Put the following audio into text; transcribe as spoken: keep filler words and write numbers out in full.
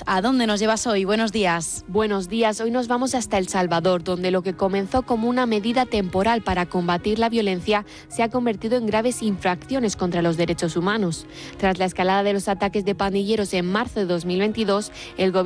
¿a dónde nos llevas hoy? Buenos días. Buenos días, hoy nos vamos hasta El Salvador, donde lo que comenzó como una medida temporal para combatir la violencia se ha convertido en graves infracciones contra los derechos humanos. Tras la escalada de los ataques de pandilleros en marzo de dos mil veintidós, el gobierno